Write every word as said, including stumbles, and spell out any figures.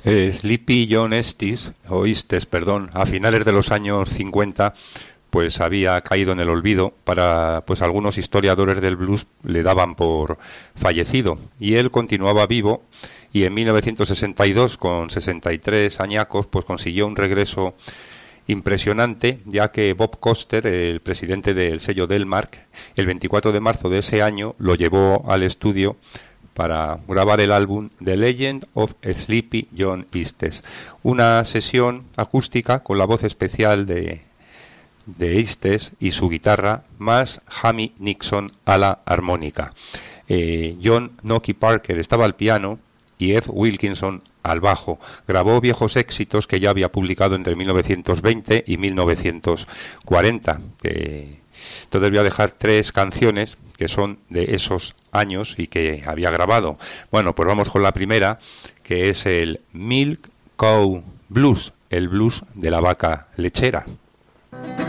Eh, Sleepy John Estes, o Estes, perdón, a finales de los años cincuenta, pues había caído en el olvido. Para, pues algunos historiadores del blues le daban por fallecido, y él continuaba vivo, y en mil novecientos sesenta y dos, con sesenta y tres añacos, pues consiguió un regreso impresionante, ya que Bob Coster, el presidente del sello Delmark, el veinticuatro de marzo de ese año lo llevó al estudio para grabar el álbum The Legend of Sleepy John Estes, una sesión acústica con la voz especial de, de Estes y su guitarra, más Jamie Nixon a la armónica. Eh, John Nocky Parker estaba al piano y Ed Wilkinson al bajo. Grabó viejos éxitos que ya había publicado entre mil novecientos veinte y mil novecientos cuarenta. Eh, entonces voy a dejar tres canciones que son de esos años y que había grabado. Bueno, pues vamos con la primera, que es el Milk Cow Blues, el blues de la vaca lechera.